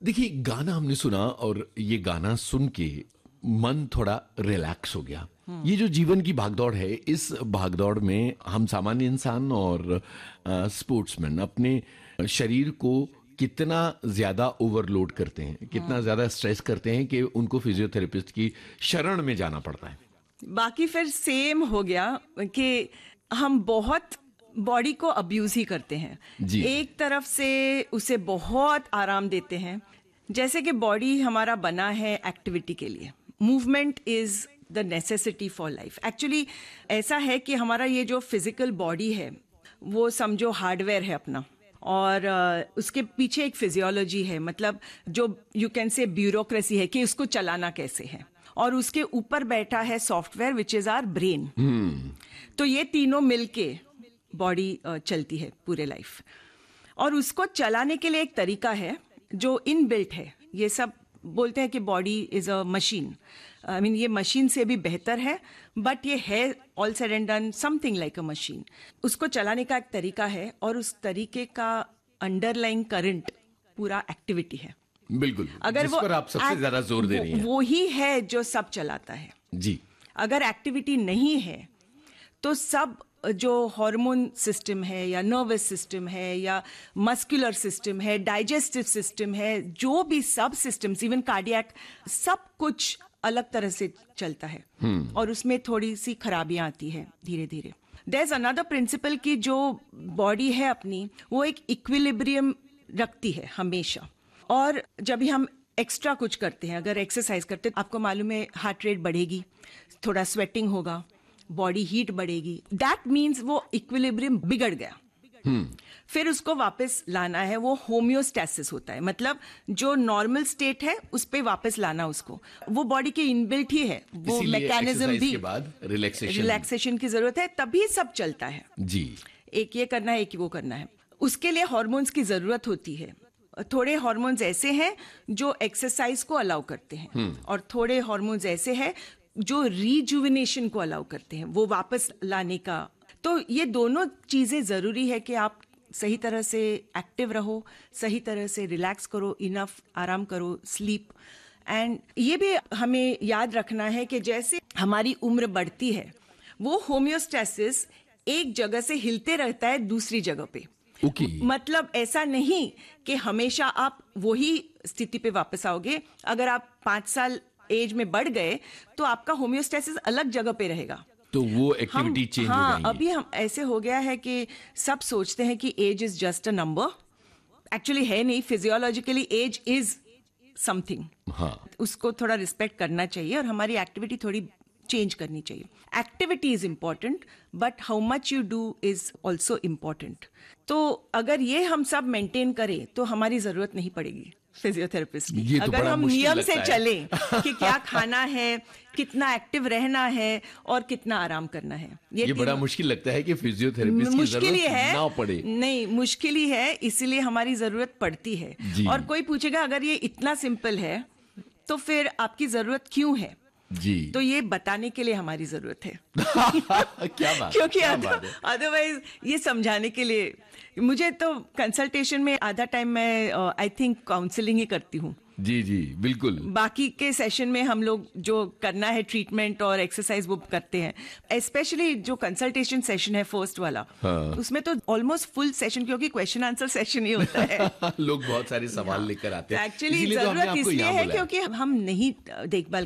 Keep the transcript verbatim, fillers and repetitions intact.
देखिए, गाना हमने सुना और ये गाना सुन के मन थोड़ा रिलैक्स हो गया। ये जो जीवन की भागदौड़ है, इस भागदौड़ में हम सामान्य इंसान और स्पोर्ट्समैन अपने शरीर को कितना ज्यादा ओवरलोड करते हैं, कितना ज्यादा स्ट्रेस करते हैं कि उनको फिजियोथेरेपिस्ट की शरण में जाना पड़ता है। बाकी फिर सेम हो गया कि हम बहुत बॉडी को अब्यूज ही करते हैं जी। एक तरफ से उसे बहुत आराम देते हैं, जैसे कि बॉडी हमारा बना है एक्टिविटी के लिए। Movement is the necessity for life. Actually ऐसा है कि हमारा ये जो फिजिकल बॉडी है वो समझो हार्डवेयर है अपना, और uh, उसके पीछे एक फिजियोलॉजी है, मतलब जो यू कैन से ब्यूरोक्रेसी है कि उसको चलाना कैसे है, और उसके ऊपर बैठा है software which is our brain. तो ये तीनों मिलके बॉडी uh, चलती है पूरे लाइफ, और उसको चलाने के लिए एक तरीका है जो इनबिल्ट है। ये सब बोलते हैं कि body is a machine. I mean ये मशीन से भी बेहतर है, बट ये है all said and done something like a machine. उसको चलाने का एक तरीका है, और उस तरीके का अंडरलाइंग करंट पूरा एक्टिविटी है। बिल्कुल, अगर जिस वो पर आप सबसे ज्यादा जोर दे रही हैं। वो ही है जो सब चलाता है जी। अगर एक्टिविटी नहीं है तो सब जो हार्मोन सिस्टम है या नर्वस सिस्टम है या मस्कुलर सिस्टम है, डाइजेस्टिव सिस्टम है, जो भी सब सिस्टम्स, इवन कार्डियक, सब कुछ अलग तरह से चलता है और उसमें थोड़ी सी खराबियां आती है धीरे धीरे। देयर इज अनदर प्रिंसिपल कि जो बॉडी है अपनी वो एक इक्विलिब्रियम रखती है हमेशा, और जब भी हम एक्स्ट्रा कुछ करते हैं, अगर एक्सरसाइज करते हैं, आपको मालूम है हार्ट रेट बढ़ेगी, थोड़ा स्वेटिंग होगा, बॉडी हीट बढ़ेगी, दैट मीन्स वो इक्विलिब्रियम बिगड़ गया। hmm. फिर उसको वापस लाना है, वो होम्योस्टैसिस होता है, मतलब जो नॉर्मल स्टेट है उस पे वापस लाना उसको। वो बॉडी के इनबिल्ट ही है, वो मैकेनिज्म भी। के बाद रिलैक्सेशन रिलैक्सेशन की जरूरत है, तभी सब चलता है जी। एक ये करना है, एक वो करना है। उसके लिए हार्मोन्स की जरूरत होती है। थोड़े हार्मोन्स ऐसे हैं जो एक्सरसाइज को अलाउ करते हैं hmm. और थोड़े हार्मोन्स ऐसे हैं जो रिजुविनेशन को अलाउ करते हैं, वो वापस लाने का। तो ये दोनों चीजें जरूरी है कि आप सही तरह से एक्टिव रहो, सही तरह से रिलैक्स करो, इनफ आराम करो, स्लीप। एंड ये भी हमें याद रखना है कि जैसे हमारी उम्र बढ़ती है वो होम्योस्टैसिस एक जगह से हिलते रहता है दूसरी जगह पे। Okay. मतलब ऐसा नहीं कि हमेशा आप वही स्थिति पे वापस आओगे। अगर आप पांच साल एज में बढ़ गए तो आपका होम्योस्टैसिस अलग जगह पे रहेगा, तो वो एक्टिविटी चेंज हो जाएगी। अभी हम ऐसे हो गया है कि सब सोचते हैं कि as is just a number. Actually है नहीं, फिजियोलॉजिकली एज इज समथिंग। हाँ, उसको थोड़ा रिस्पेक्ट करना चाहिए और हमारी एक्टिविटी थोड़ी चेंज करनी चाहिए। Activity is important but how much you do is also important. तो अगर ये हम सब मेंटेन करें तो हमारी जरूरत नहीं पड़ेगी फिजियोथेरेपिस्ट की। तो अगर हम नियम से चलें कि क्या खाना है, कितना एक्टिव रहना है और कितना आराम करना है, ये, ये बड़ा मुश्किल लगता है कि फिजियोथेरेपिस्ट की जरूरत है ना पड़े। नहीं, मुश्किल ही है, इसीलिए हमारी जरूरत पड़ती है। और कोई पूछेगा अगर ये इतना सिंपल है तो फिर आपकी जरूरत क्यों है जी, तो ये बताने के लिए हमारी जरूरत है। क्या बात, क्योंकि अदरवाइज ये समझाने के लिए मुझे तो कंसल्टेशन में आधा टाइम मैं आई थिंक काउंसलिंग ही करती हूँ। जी जी बिल्कुल। बाकी के सेशन में हम लोग जो करना है ट्रीटमेंट और एक्सरसाइज वो करते हैं। स्पेशली जो कंसल्टेशन सेशन है फर्स्ट वाला, हाँ। उसमें तो ऑलमोस्ट फुल सेशन, क्योंकि क्वेश्चन आंसर सेशन ही होता है। लोग बहुत सारे सवाल लेकर आते हैं। एक्चुअली जरूरत इसलिए है क्योंकि हम नहीं देखभाल